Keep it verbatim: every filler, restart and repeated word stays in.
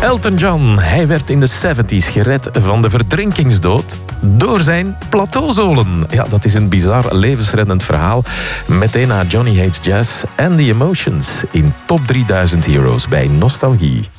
Elton John, hij werd in de zeventig gered van de verdrinkingsdood door zijn plateauzolen. Ja, dat is een bizar levensreddend verhaal. Meteen na Johnny Hates Jazz en The Emotions in Top drieduizend Heroes bij Nostalgie.